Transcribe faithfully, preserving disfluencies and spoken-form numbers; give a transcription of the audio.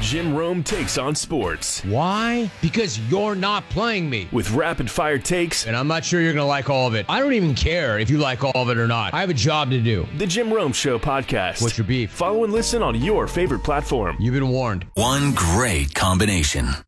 Jim Rome Takes on Sports. Why? Because you're not playing me. With rapid-fire takes. And I'm not sure you're going to like all of it. I don't even care if you like all of it or not. I have a job to do. The Jim Rome Show podcast. What's your beef? Follow and listen on your favorite platform. You've been warned. One great combination.